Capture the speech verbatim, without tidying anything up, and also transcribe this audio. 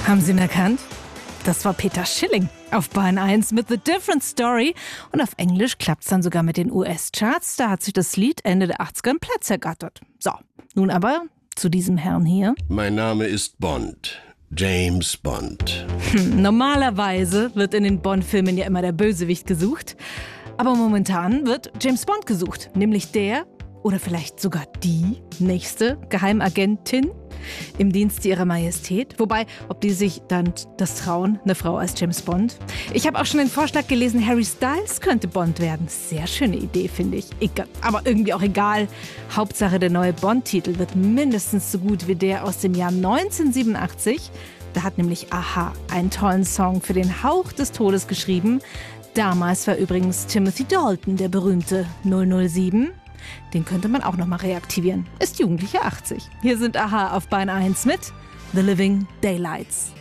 Haben Sie ihn erkannt? Das war Peter Schilling auf Bahn eins mit The Different Story. Und auf Englisch klappt's dann sogar mit den U S-Charts. Da hat sich das Lied Ende der achtziger einen Platz ergattert. So, nun aber zu diesem Herrn hier. Mein Name ist Bond. James Bond. Hm, normalerweise wird in den Bond-Filmen ja immer der Bösewicht gesucht. Aber momentan wird James Bond gesucht. Nämlich der oder vielleicht sogar die nächste Geheimagentin im Dienste ihrer Majestät. Wobei, ob die sich dann das trauen, eine Frau als James Bond. Ich habe auch schon den Vorschlag gelesen, Harry Styles könnte Bond werden. Sehr schöne Idee, finde ich. Egal, aber irgendwie auch egal. Hauptsache, der neue Bond-Titel wird mindestens so gut wie der aus dem Jahr neunzehnhundertsiebenundachtzig. Da hat nämlich a-ha einen tollen Song für den Hauch des Todes geschrieben. Damals war übrigens Timothy Dalton der berühmte null null sieben. Den könnte man auch nochmal reaktivieren. Ist Jugendliche achtzig. Hier sind a-ha auf Bahn eins mit The Living Daylights.